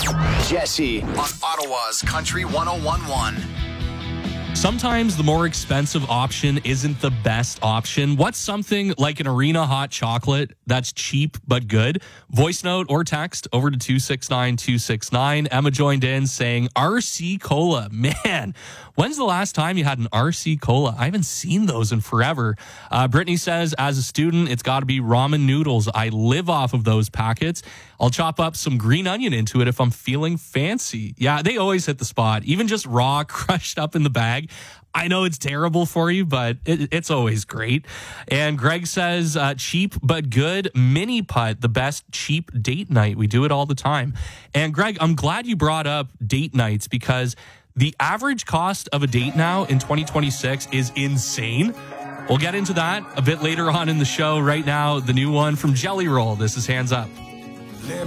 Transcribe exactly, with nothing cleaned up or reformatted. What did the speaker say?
Jesse on Ottawa's Country one oh one point one. Sometimes the more expensive option isn't the best option. What's something like an Arena hot chocolate that's cheap but good? Voice note or text over to two six nine two six nine. Emma joined in saying R C Cola. Man, when's the last time you had an R C Cola? I haven't seen those in forever. Uh, Brittany says, as a student, it's got to be ramen noodles. I live off of those packets. I'll chop up some green onion into it if I'm feeling fancy. Yeah, they always hit the spot. Even just raw, crushed up in the bag. I know it's terrible for you, but it, it's always great. And Greg says, uh, cheap but good. Mini putt, the best cheap date night. We do it all the time. And Greg, I'm glad you brought up date nights because the average cost of a date now in twenty twenty-six is insane. We'll get into that a bit later on in the show. Right now, the new one from Jelly Roll. This is Hands Up.